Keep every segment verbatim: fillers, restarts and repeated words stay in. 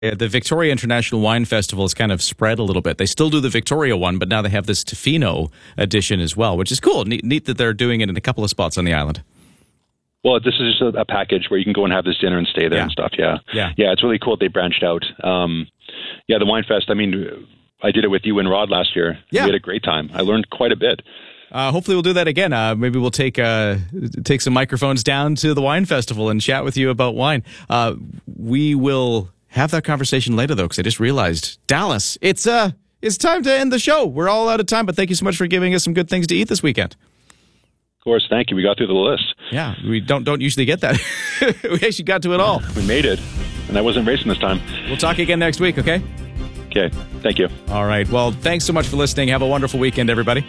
Yeah, the Victoria International Wine Festival has kind of spread a little bit. They still do the Victoria one, but now they have this Tofino edition as well, which is cool. Neat, neat that they're doing it in a couple of spots on the island. Well, this is just a, a package where you can go and have this dinner and stay there yeah. and stuff. Yeah. Yeah. Yeah. It's really cool. They branched out. Um, yeah. The Wine Fest. I mean, I did it with you and Rod last year. Yeah. We had a great time. I learned quite a bit. Uh, hopefully we'll do that again. Uh, maybe we'll take uh, take some microphones down to the wine festival and chat with you about wine. Uh, we will have that conversation later, though, because I just realized, Dallas, it's uh, it's time to end the show. We're all out of time, but thank you so much for giving us some good things to eat this weekend. Of course, thank you. We got through the list. Yeah, we don't don't usually get that. We actually got to it all. We made it, and I wasn't racing this time. We'll talk again next week, okay? Okay, thank you. All right, well, thanks so much for listening. Have a wonderful weekend, everybody.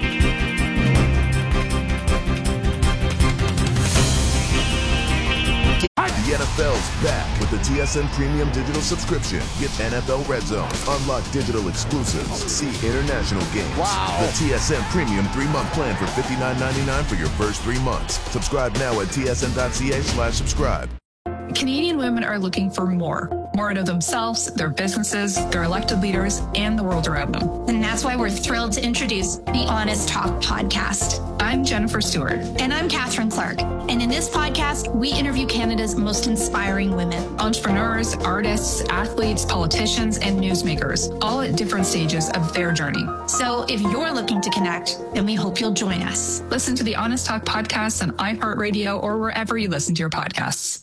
The N F L's back with the T S N Premium Digital Subscription. Get N F L Red Zone, unlock digital exclusives, see international games. Wow. The T S N Premium three-month plan for fifty-nine ninety-nine for your first three months. Subscribe now at tsn.ca slash subscribe. Canadian women are looking for more. More out of themselves, their businesses, their elected leaders, and the world around them. And that's why we're thrilled to introduce the Honest Talk podcast. I'm Jennifer Stewart. And I'm Catherine Clark. And in this podcast, we interview Canada's most inspiring women. Entrepreneurs, artists, athletes, politicians, and newsmakers, all at different stages of their journey. So if you're looking to connect, then we hope you'll join us. Listen to the Honest Talk podcast on iHeartRadio or wherever you listen to your podcasts.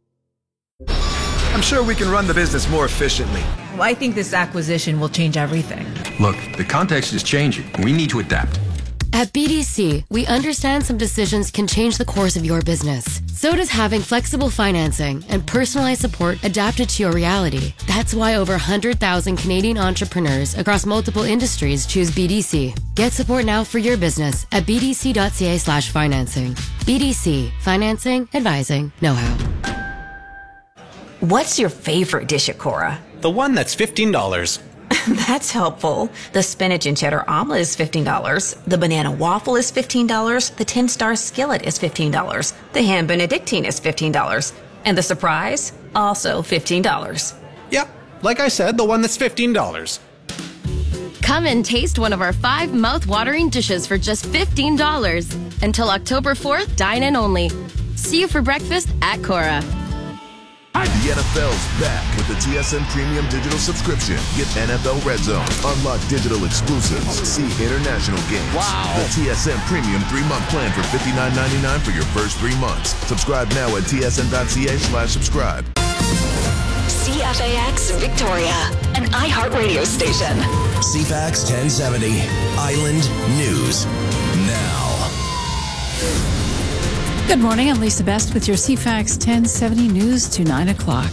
I'm sure we can run the business more efficiently. Well, I think this acquisition will change everything. Look, the context is changing. We need to adapt. At B D C, we understand some decisions can change the course of your business. So does having flexible financing and personalized support adapted to your reality. That's why over one hundred thousand Canadian entrepreneurs across multiple industries choose B D C. Get support now for your business at bdc.ca slash financing. B D C, financing, advising, know-how. What's your favorite dish at Cora? The one that's fifteen dollars. That's helpful. The spinach and cheddar omelet is fifteen dollars. The banana waffle is fifteen dollars. The ten-star skillet is fifteen dollars. The ham benedictine is fifteen dollars. And the surprise? Also fifteen dollars. Yep, like I said, the one that's fifteen dollars. Come and taste one of our five mouth-watering dishes for just fifteen dollars. Until October fourth, dine in only. See you for breakfast at Cora. The N F L's back with the T S N Premium Digital Subscription. Get N F L Red Zone, unlock digital exclusives, see international games. Wow. The T S N Premium three-month plan for fifty-nine ninety-nine for your first three months. Subscribe now at tsn.ca slash subscribe. C F A X Victoria, an iHeartRadio station. C F A X ten seventy, Island News Now. Good morning, I'm Lisa Best with your C F A X ten seventy news to nine o'clock.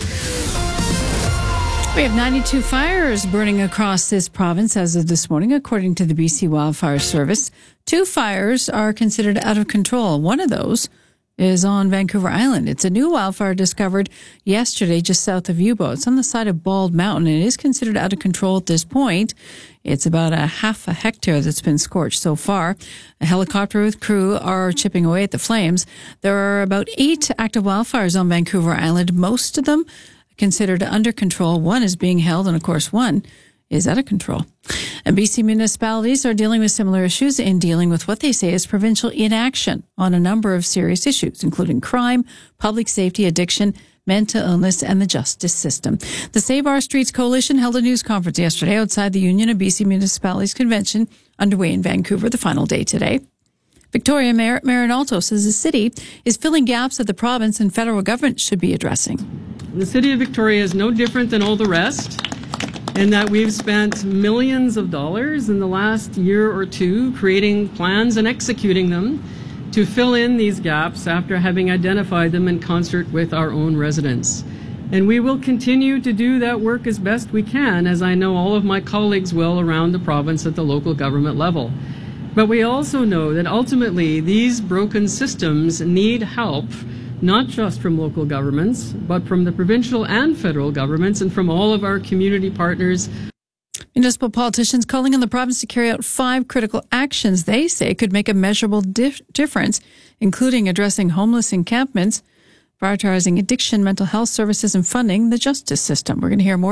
We have ninety-two fires burning across this province as of this morning, according to the B C Wildfire Service. Two fires are considered out of control. One of those is on Vancouver Island. It's a new wildfire discovered yesterday just south of U-Boat. It's on the side of Bald Mountain. It is considered out of control at this point. It's about a half a hectare that's been scorched so far. A helicopter with crew are chipping away at the flames. There are about eight active wildfires on Vancouver Island, most of them considered under control. One is being held, and of course one is out of control. And B C municipalities are dealing with similar issues in dealing with what they say is provincial inaction on a number of serious issues, including crime, public safety, addiction, mental illness, and the justice system. The Save Our Streets Coalition held a news conference yesterday outside the Union of B C Municipalities Convention underway in Vancouver, the final day today. Victoria Mayor Marin Alto says the city is filling gaps that the province and federal government should be addressing. The city of Victoria is no different than all the rest, in that we've spent millions of dollars in the last year or two creating plans and executing them to fill in these gaps after having identified them in concert with our own residents. And we will continue to do that work as best we can, as I know all of my colleagues will around the province at the local government level. But we also know that ultimately these broken systems need help, not just from local governments, but from the provincial and federal governments and from all of our community partners. Municipal politicians calling on the province to carry out five critical actions they say could make a measurable dif- difference, including addressing homeless encampments, prioritizing addiction, mental health services, and funding the justice system. We're going to hear more